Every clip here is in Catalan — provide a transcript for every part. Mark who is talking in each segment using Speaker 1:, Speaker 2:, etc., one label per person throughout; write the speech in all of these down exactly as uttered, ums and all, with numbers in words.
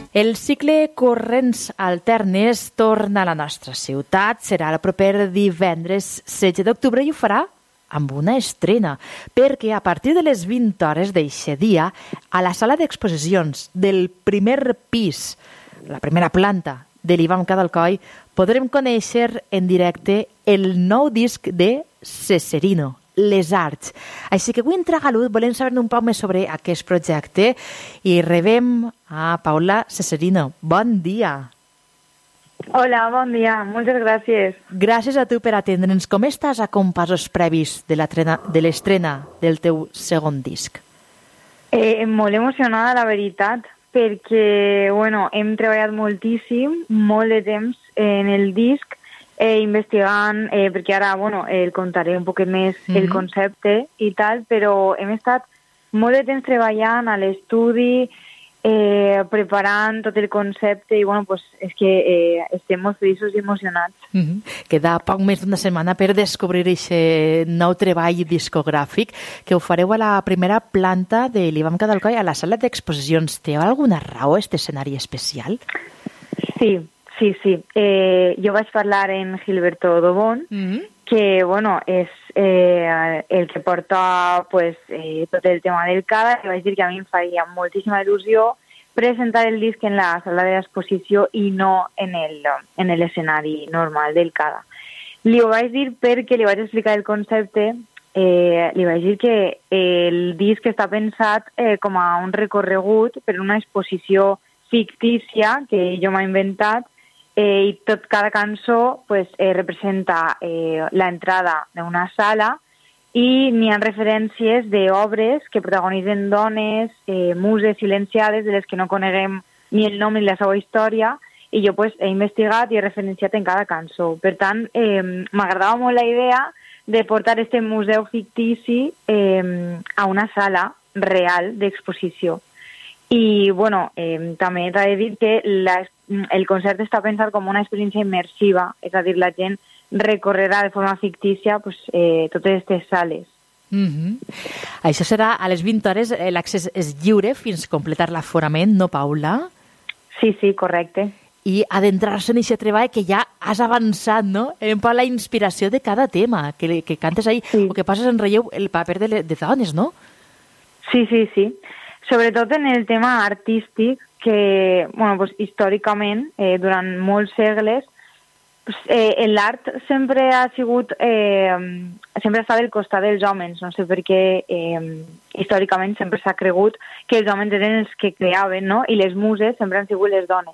Speaker 1: El cicle Corrents Alternes torna a la nostra ciutat. Serà el proper divendres setze d'octubre i ho farà amb una estrena, perquè a partir de les vint hores d'eixe dia, a la sala d'exposicions del primer pis, la primera planta de l'Ivam Cadalcoy, podrem conèixer en directe el nou disc de Ceserino, Les Arts. Així que avui en Tragalut volem saber un poc més sobre aquest projecte i rebem a Paula Ceserino. Bon dia.
Speaker 2: Hola, bon dia. Moltes gràcies.
Speaker 1: Gràcies a tu per atendre'ns. Com estàs a compassos previs de l'estrena del teu segon disc?
Speaker 2: Eh, molt emocionada, la veritat, perquè bueno, hem treballat moltíssim, molt de temps en el disc, eh, investigant, eh, perquè ara bueno, el contaré un poquet més mm-hmm. el concepte i tal, però hem estat molt de temps treballant a l'estudi, eh, preparant tot el concepte i bueno, pues, és que eh, estem molt feliços i emocionats.
Speaker 1: Mm-hmm. Queda poc més d'una setmana per descobrir aquest nou treball discogràfic que ho fareu a la primera planta de l'Ivam Cadalcoy a la sala d'exposicions. Té alguna raó aquest escenari especial?
Speaker 2: Sí, sí, sí. Eh, jo vaig parlar en Gilberto Dobón, mm-hmm. que bueno, és eh, el que porta pues, eh, tot el tema del CADA, i vaig dir que a mi em faria moltíssima il·lusió presentar el disc en la sala d'exposició i no en el en l'escenari normal del CADA. Li ho vaig dir perquè li vaig explicar el concepte, eh, li vaig dir que el disc està pensat eh, com a un recorregut per una exposició fictícia que jo m'he inventat, Eh, i tot cada cançó pues, eh, representa eh, la entrada d'una sala i n'hi ha referències d'obres que protagonitzen dones, eh, muses silenciades de les que no coneguem ni el nom ni la seva història, i jo pues, he investigat i he referenciat en cada cançó. Per tant, eh, m'agradava molt la idea de portar este museu fictici eh, a una sala real d'exposició. I, bueno, eh, també t'he de dir que la, el concert està pensat com una experiència immersiva, és a dir, la gent recorrerà de forma fictícia pues, eh, totes aquestes sales.
Speaker 1: Mm-hmm. Això serà a les vint hores, l'accés és lliure fins a completar l'aforament, no, Paula?
Speaker 2: Sí, sí, correcte.
Speaker 1: I adentrar-se en aquest treball que ja has avançat, no? En la inspiració de cada tema, que, que cantes ahí, sí. O que passes en relleu el paper de, de dones, no?
Speaker 2: Sí, sí, sí. Sobretot en el tema artístic, que bueno, pues, històricament, eh, durant molts segles, pues, eh, l'art sempre ha sigut, eh, sempre ha estat al costat dels homes. No sé per què eh, històricament sempre s'ha cregut que els homes eren els que creaven, no? I les muses sempre han sigut les dones.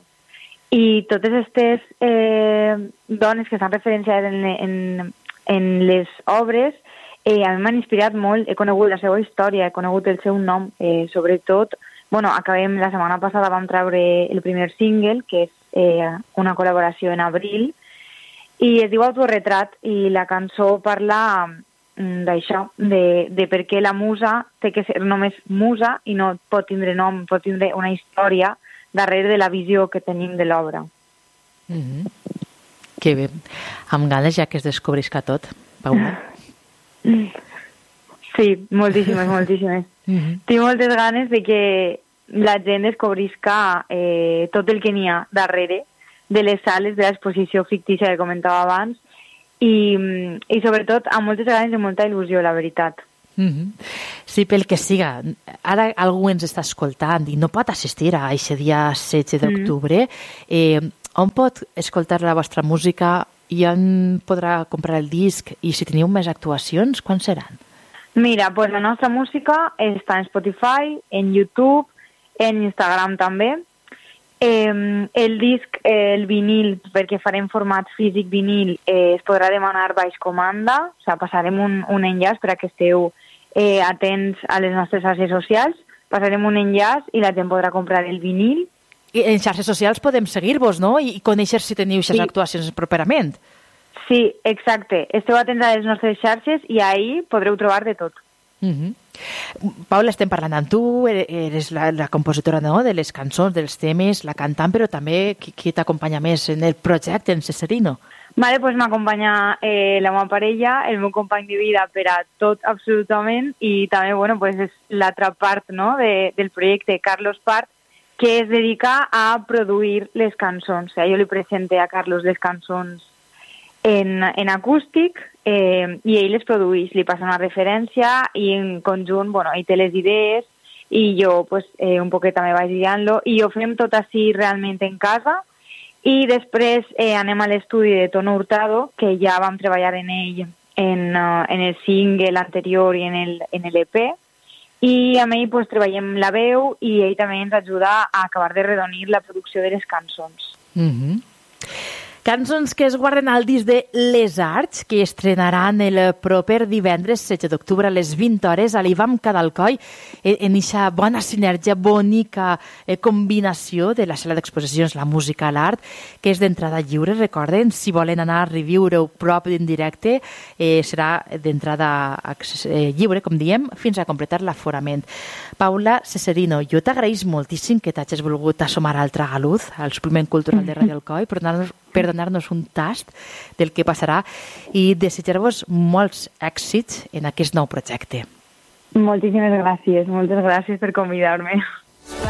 Speaker 2: I totes aquestes eh, dones que estan referenciades en, en, en les obres, Eh, a mi m'han inspirat molt, he conegut la seva història, he conegut el seu nom, eh, sobretot, bueno, acabem, la setmana passada vam treure el primer single, que és eh, una col·laboració en abril, i es diu Autorretrat, i la cançó parla mm, d'això, de, de per què la musa té que ser només musa i no pot tindre nom, pot tindre una història darrere de la visió que tenim de l'obra.
Speaker 1: Mm-hmm. Que bé, amb ganes ja que es descobrisca tot, Paula.
Speaker 2: Sí, moltíssimes, moltíssimes. Mm-hmm. Tinc moltes ganes de que la gent descobrisca eh, tot el que n'hi ha darrere de les sales de l'exposició fictícia que comentava abans i, i sobretot amb moltes ganes i molta il·lusió, la veritat.
Speaker 1: Mm-hmm. Sí, pel que siga. Ara algú ens està escoltant i no pot assistir a aquest dia setze d'octubre. Mm-hmm. Eh, on pot escoltar la vostra música i on podrà comprar el disc? I si teniu més actuacions, quan seran?
Speaker 2: Mira, pues la nostra música està en Spotify, en YouTube, en Instagram també. Eh, el disc, eh, el vinil, perquè farem format físic vinil, eh, es podrà demanar baix comanda, o sigui, passarem un, un enllaç per a que esteu eh, atents a les nostres xarxes socials, passarem un enllaç i la gent podrà comprar el vinil.
Speaker 1: I en xarxes socials podem seguir-vos, no? I conèixer si teniu aquestes
Speaker 2: sí.
Speaker 1: actuacions properament.
Speaker 2: Sí, exacte. Esteu atents a les nostres xarxes i ahí podreu trobar de tot.
Speaker 1: Mm-hmm. Paula, estem parlant amb tu, eres la, la compositora, no?, de les cançons, dels temes, la cantant, però també qui, qui t'acompanya més en el projecte, en Ceserino?
Speaker 2: Vale, pues m'acompanya eh, la meva parella, el meu company de vida per a tot absolutament, i també, bueno, pues és l'altra part, no?, de, del projecte, Carlos Part, que es dedica a produir les cançons. O sigui, jo li presenté a Carlos les cançons en, en acústic eh, i ell les produeix, li passa una referència i en conjunt, bueno, ell té les idees i jo pues, eh, un poquet també vaig guiant-lo i ho fem tot així realment en casa i després eh, anem a l'estudi de Tono Hurtado, que ja vam treballar en ell en, uh, en el single anterior i en el, en l'E P, i amb ell pues, treballem la veu i ell també ens ajuda a acabar de redonir la producció de les cançons.
Speaker 1: Mm-hmm. Cançons que es guarden al disc de Les Arts, que estrenaran el proper divendres setze d'octubre a les vint hores a l'I V A M Cadalcoy, en aquesta bona sinergia, bonica eh, combinació de la sala d'exposicions, la música, l'art, que és d'entrada lliure, recorden, si volen anar a reviure-ho prop en directe, eh, serà d'entrada eh, lliure, com diem, fins a completar l'aforament. Paula Ceserino, jo t'agraeix moltíssim que t'hagis volgut assomar al Tragaluz, al suplement cultural de Radio Alcoi, per donar-nos per donar-nos un tast del que passarà i desitjar-vos molts èxits en aquest nou projecte.
Speaker 2: Moltíssimes gràcies, moltes gràcies per convidar-me.